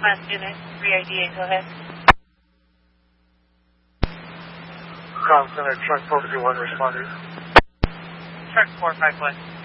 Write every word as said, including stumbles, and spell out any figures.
Last unit, three eighty-eight, go ahead. Com Center, truck four fifty-one responders. Truck four five one.